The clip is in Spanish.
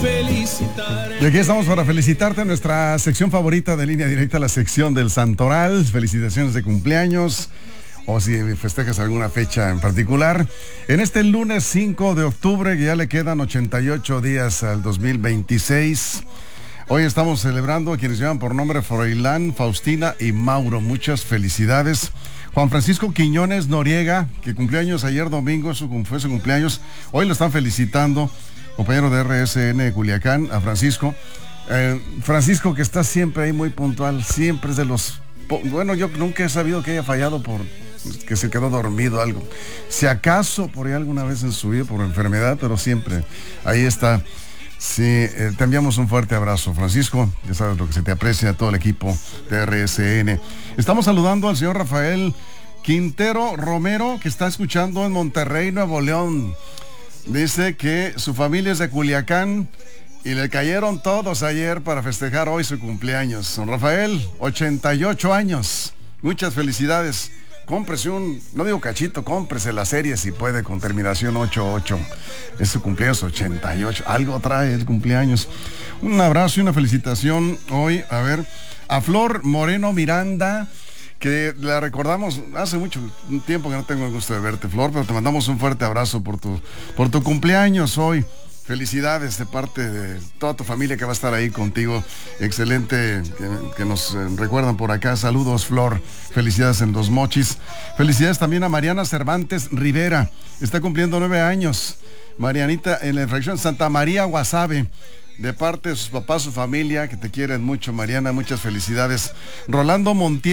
Y aquí estamos para felicitarte, nuestra sección favorita de Línea Directa, la sección del Santoral. Felicitaciones de cumpleaños o si festejas alguna fecha en particular. En este lunes 5 de octubre, que ya le quedan 88 días al 2026. Hoy estamos celebrando a quienes llevan por nombre Froilán, Faustina y Mauro. Muchas felicidades. Juan Francisco Quiñones Noriega, que cumplió años ayer domingo, fue su cumpleaños. Hoy lo están felicitando, compañero de RSN de Culiacán, a Francisco. Francisco, que está siempre ahí muy puntual, siempre es de los... Bueno, yo nunca he sabido que haya fallado por que se quedó dormido algo. Si acaso por ahí alguna vez en su vida por enfermedad, pero siempre ahí está. Sí, te enviamos un fuerte abrazo, Francisco. Ya sabes lo que se te aprecia a todo el equipo de RSN. Estamos saludando al señor Rafael Quintero Romero, que está escuchando en Monterrey, Nuevo León. Dice que su familia es de Culiacán y le cayeron todos ayer para festejar hoy su cumpleaños. Don Rafael, 88 años. Muchas felicidades. Cómprese no digo cachito, cómprese la serie si puede, con terminación 88. Es su cumpleaños 88. Algo trae el cumpleaños. Un abrazo y una felicitación hoy, a Flor Moreno Miranda, que la recordamos hace mucho tiempo que no tengo el gusto de verte, Flor, pero te mandamos un fuerte abrazo por tu cumpleaños hoy. Felicidades de parte de toda tu familia que va a estar ahí contigo. Excelente que nos recuerdan por acá. Saludos, Flor. Felicidades en Los Mochis. Felicidades también a Mariana Cervantes Rivera. Está cumpliendo 9 años. Marianita, en la infracción Santa María Guasave. De parte de sus papás, su familia, que te quieren mucho, Mariana. Muchas felicidades. Rolando Montiel.